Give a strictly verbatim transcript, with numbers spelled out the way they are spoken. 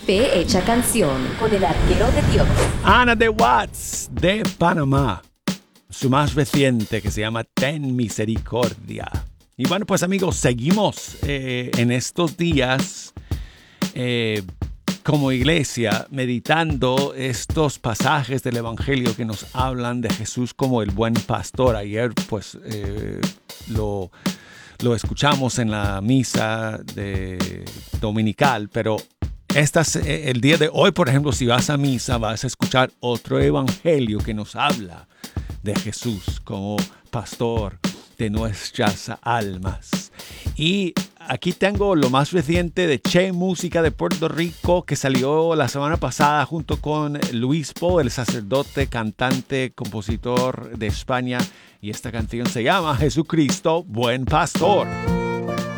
Fe Hecha Canción con el arquero de Dios. Ana de Watts, de Panamá. Su más reciente, que se llama Ten Misericordia. Y bueno, pues amigos, seguimos eh, en estos días eh, como iglesia meditando estos pasajes del Evangelio que nos hablan de Jesús como el buen pastor. Ayer pues eh, lo, lo escuchamos en la misa de dominical, pero Esta, el día de hoy, por ejemplo, si vas a misa, vas a escuchar otro evangelio que nos habla de Jesús como pastor de nuestras almas. Y aquí tengo lo más reciente de Che Música de Puerto Rico, que salió la semana pasada junto con Luis Po, el sacerdote, cantante, compositor de España. Y esta canción se llama Jesucristo, Buen Pastor.